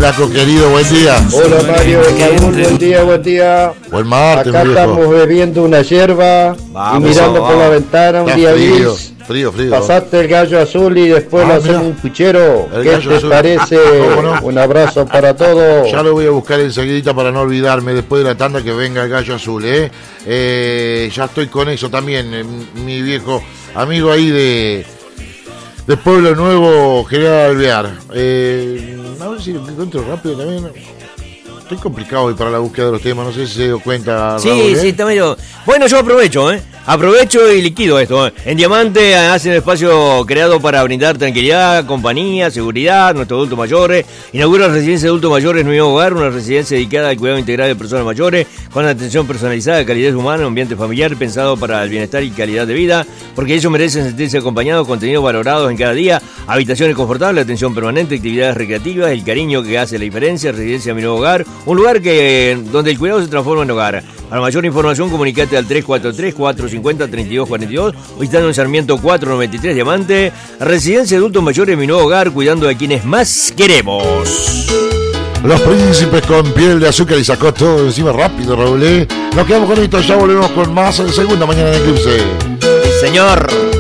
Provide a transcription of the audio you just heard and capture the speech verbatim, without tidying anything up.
Flaco querido, buen día. Hola Mario, Raúl, buen día, buen día. Buen martes, Acá viejo. estamos bebiendo una yerba Vamos, y mirando vamos. por la ventana un Está día frío, gris. frío, frío. Pasaste el gallo azul y después Ah, le hacemos mirá. un puchero. El ¿Qué gallo te azul. parece? ¿Cómo no? Un abrazo para todos. Ya lo voy a buscar enseguidita para no olvidarme después de la tanda que venga el gallo azul, ¿eh? Eh, ya estoy con eso también, eh, mi viejo amigo ahí de, de Pueblo Nuevo, General Alvear. Eh, a ver si lo encuentro rápido también. Estoy complicado hoy para la búsqueda de los temas, no sé si se dio cuenta. Sí, Raúl, ¿eh? sí, está medio... Bueno, yo aprovecho, ¿eh? Aprovecho y liquido esto. ¿eh? En Diamante hacen espacio creado para brindar tranquilidad, compañía, seguridad, nuestros adultos mayores. Inaugura Residencia de Adultos Mayores Nuevo Hogar, una residencia dedicada al cuidado integral de personas mayores, con atención personalizada, calidez humana, ambiente familiar, pensado para el bienestar y calidad de vida, porque ellos merecen sentirse acompañados, contenidos valorados en cada día, habitaciones confortables, atención permanente, actividades recreativas, el cariño que hace la diferencia, Residencia Mi Nuevo Hogar, un lugar que donde el cuidado se transforma en hogar. Para mayor información, comunicate al tres cuatro tres, cuatro cinco cero, tres dos cuatro dos o están en Sarmiento cuatrocientos noventa y tres Diamante. Residencia de Adultos Mayores Mi Nuevo Hogar, cuidando de quienes más queremos. Los príncipes con piel de azúcar y sacó todo encima rápido, Raúl, ¿eh? Nos quedamos con esto, ya volvemos con más en segunda mañana en Eclipse. Sí, señor.